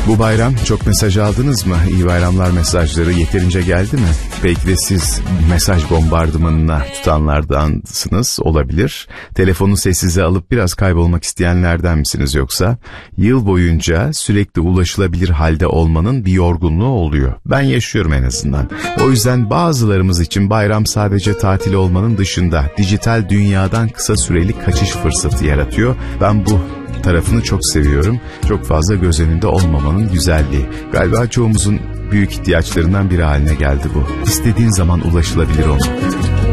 Bu bayram çok mesaj aldınız mı? İyi bayramlar mesajları yeterince geldi mi? Belki de siz mesaj bombardımanına tutanlardansınız, olabilir. Telefonu sessize alıp biraz kaybolmak isteyenlerden misiniz yoksa? Yıl boyunca sürekli ulaşılabilir halde olmanın bir yorgunluğu oluyor. Ben yaşıyorum en azından. O yüzden bazılarımız için bayram sadece tatil olmanın dışında dijital dünyadan kısa süreli kaçış fırsatı yaratıyor. Ben bu tarafını çok seviyorum. Çok fazla göz önünde olmamanın güzelliği. Galiba çoğumuzun büyük ihtiyaçlarından biri haline geldi bu. İstediğin zaman ulaşılabilir olmak.